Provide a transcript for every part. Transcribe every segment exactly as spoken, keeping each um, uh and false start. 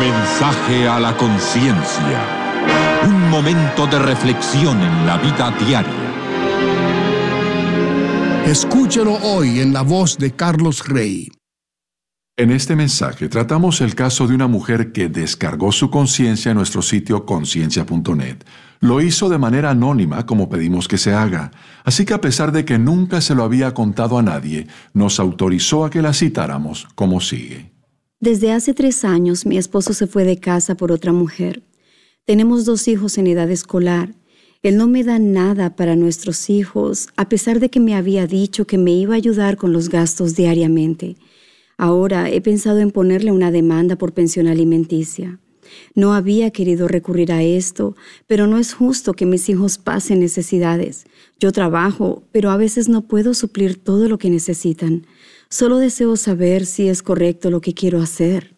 Mensaje a la conciencia. Un momento de reflexión en la vida diaria. Escúchelo hoy en la voz de Carlos Rey. En este mensaje tratamos el caso de una mujer que descargó su conciencia en nuestro sitio conciencia punto net. Lo hizo de manera anónima, como pedimos que se haga. Así que a pesar de que nunca se lo había contado a nadie, nos autorizó a que la citáramos como sigue. Desde hace tres años mi esposo se fue de casa por otra mujer. Tenemos dos hijos en edad escolar. Él no me da nada para nuestros hijos, a pesar de que me había dicho que me iba a ayudar con los gastos diariamente. Ahora he pensado en ponerle una demanda por pensión alimenticia. No había querido recurrir a esto, pero no es justo que mis hijos pasen necesidades. Yo trabajo, pero a veces no puedo suplir todo lo que necesitan. Solo deseo saber si es correcto lo que quiero hacer.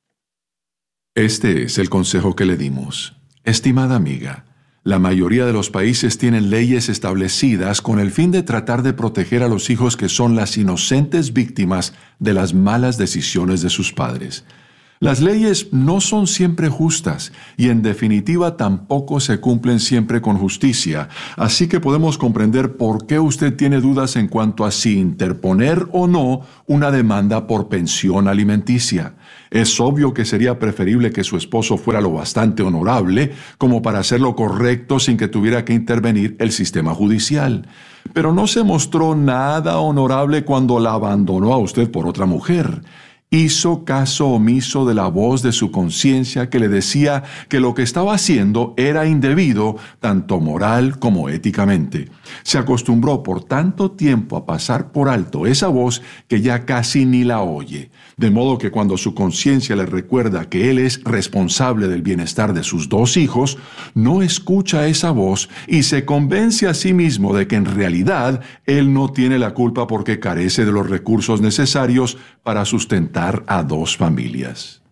Este es el consejo que le dimos. Estimada amiga, la mayoría de los países tienen leyes establecidas con el fin de tratar de proteger a los hijos que son las inocentes víctimas de las malas decisiones de sus padres. Las leyes no son siempre justas y en definitiva tampoco se cumplen siempre con justicia, así que podemos comprender por qué usted tiene dudas en cuanto a si interponer o no una demanda por pensión alimenticia. Es obvio que sería preferible que su esposo fuera lo bastante honorable como para hacer lo correcto sin que tuviera que intervenir el sistema judicial. Pero no se mostró nada honorable cuando la abandonó a usted por otra mujer. Hizo caso omiso de la voz de su conciencia que le decía que lo que estaba haciendo era indebido, tanto moral como éticamente. Se acostumbró por tanto tiempo a pasar por alto esa voz que ya casi ni la oye. De modo que cuando su conciencia le recuerda que él es responsable del bienestar de sus dos hijos, no escucha esa voz y se convence a sí mismo de que en realidad él no tiene la culpa porque carece de los recursos necesarios para sustentar a dos familias.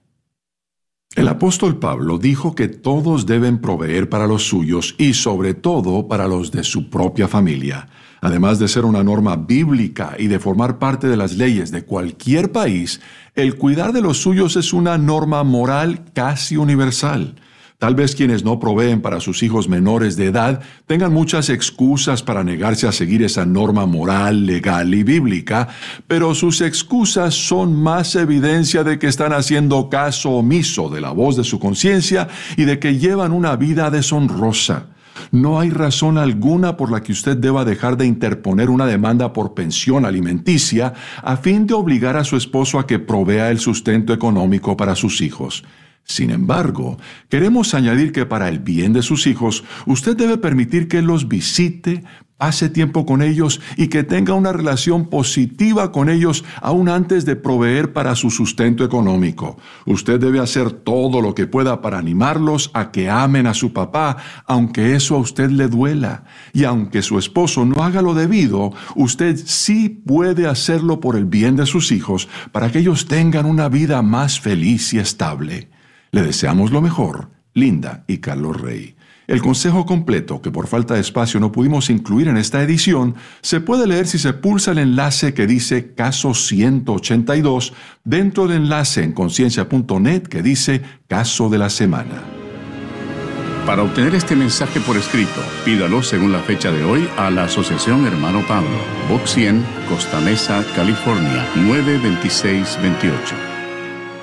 El apóstol Pablo dijo que todos deben proveer para los suyos y sobre todo para los de su propia familia. Además de ser una norma bíblica y de formar parte de las leyes de cualquier país, el cuidar de los suyos es una norma moral casi universal. Tal vez quienes no proveen para sus hijos menores de edad tengan muchas excusas para negarse a seguir esa norma moral, legal y bíblica, pero sus excusas son más evidencia de que están haciendo caso omiso de la voz de su conciencia y de que llevan una vida deshonrosa. No hay razón alguna por la que usted deba dejar de interponer una demanda por pensión alimenticia a fin de obligar a su esposo a que provea el sustento económico para sus hijos. Sin embargo, queremos añadir que para el bien de sus hijos, usted debe permitir que los visite, pase tiempo con ellos y que tenga una relación positiva con ellos aún antes de proveer para su sustento económico. Usted debe hacer todo lo que pueda para animarlos a que amen a su papá, aunque eso a usted le duela. Y aunque su esposo no haga lo debido, usted sí puede hacerlo por el bien de sus hijos para que ellos tengan una vida más feliz y estable. Le deseamos lo mejor, Linda y Carlos Rey. El consejo completo, que por falta de espacio no pudimos incluir en esta edición, se puede leer si se pulsa el enlace que dice Caso ciento ochenta y dos dentro del enlace en conciencia punto net que dice Caso de la Semana. Para obtener este mensaje por escrito, pídalo según la fecha de hoy a la Asociación Hermano Pablo, Box cien, Costa Mesa, California, nueve dos seis dos ocho.